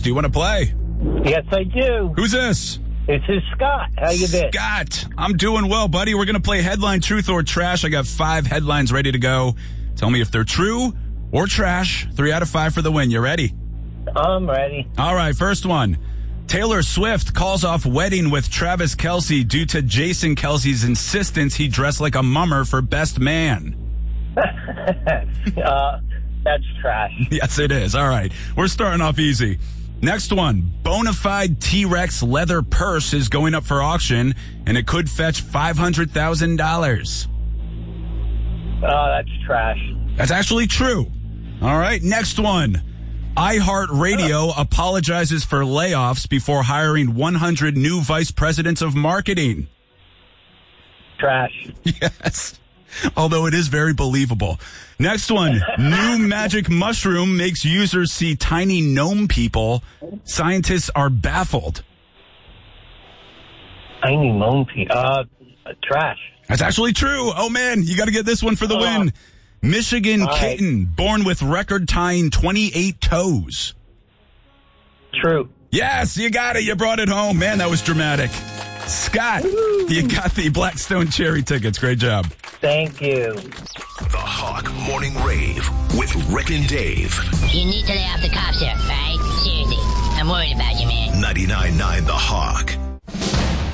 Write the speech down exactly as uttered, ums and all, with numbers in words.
Do you want to play? Yes, I do. Who's this? This is Scott. How you been? Scott, I'm doing well, buddy. We're going to play Headline Truth or Trash. I got five headlines ready to go. Tell me if they're true or trash. Three out of five for the win. You ready? I'm ready. All right, first one. Taylor Swift calls off wedding with Travis Kelce due to Jason Kelce's insistence he dress like a mummer for best man. uh, that's trash. Yes, it is. All right. We're starting off easy. Next one. Bonafide T-Rex leather purse is going up for auction, and it could fetch five hundred thousand dollars. Oh, that's trash. That's actually true. All right. Next one. iHeartRadio apologizes for layoffs before hiring one hundred new vice presidents of marketing. Trash. Yes. Although it is very believable. Next one. New magic mushroom makes users see tiny gnome people. Scientists are baffled. Tiny gnome people. Uh, trash. That's actually true. Oh, man. You got to get this one for the uh, win. Michigan right. kitten born with record-tying twenty-eight toes. True. Yes, you got it. You brought it home. Man, that was dramatic. Scott, Woo-hoo. You got the Blackstone Cherry tickets. Great job. Thank you. The Hawk Morning Rave with Rick and Dave. You need to lay off the cops here, all right? Seriously. I'm worried about you, man. ninety-nine point nine The Hawk.